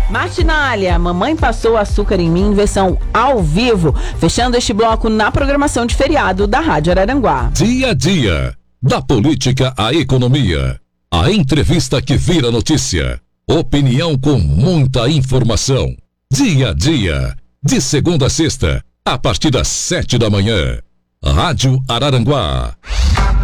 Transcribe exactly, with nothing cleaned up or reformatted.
Martinália, Mamãe Passou Açúcar em Mim, versão ao vivo, fechando este bloco na programação de feriado da Rádio Araranguá. Dia a dia, da política à economia, a entrevista que vira notícia, opinião com muita informação. Dia a dia, de segunda a sexta, a partir das sete da manhã. Rádio Araranguá.